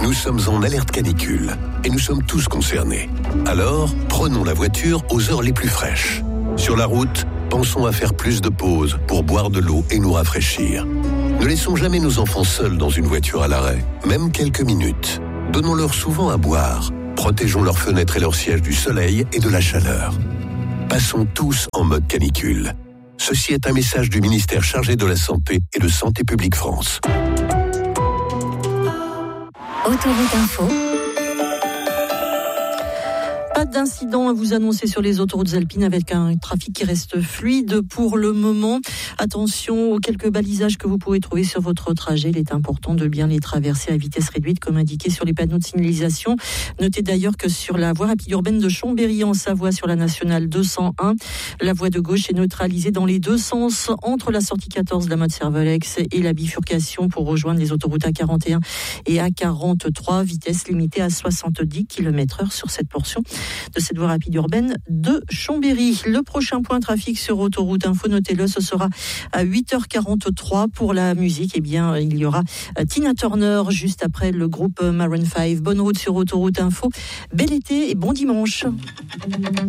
Nous sommes en alerte canicule et nous sommes tous concernés. Alors, prenons la voiture aux heures les plus fraîches. Sur la route, pensons à faire plus de pauses pour boire de l'eau et nous rafraîchir. Ne laissons jamais nos enfants seuls dans une voiture à l'arrêt, même quelques minutes. Donnons-leur souvent à boire. Protégeons leurs fenêtres et leurs sièges du soleil et de la chaleur. Passons tous en mode canicule. Ceci est un message du ministère chargé de la Santé et de Santé publique France. Autoroute Info. Pas d'incident à vous annoncer sur les autoroutes alpines avec un trafic qui reste fluide pour le moment. Attention aux quelques balisages que vous pouvez trouver sur votre trajet. Il est important de bien les traverser à vitesse réduite comme indiqué sur les panneaux de signalisation. Notez d'ailleurs que sur la voie rapide urbaine de Chambéry en Savoie sur la nationale 201, la voie de gauche est neutralisée dans les deux sens entre la sortie 14 de la Motte-Servolex et la bifurcation pour rejoindre les autoroutes A41 et A43, vitesse limitée à 70 km/h sur cette portion de cette voie rapide urbaine de Chambéry. Le prochain point trafic sur Autoroute Info, notez-le, ce sera à 8h43 pour la musique. Eh bien, il y aura Tina Turner juste après le groupe Maroon 5. Bonne route sur Autoroute Info. Bel été et bon dimanche.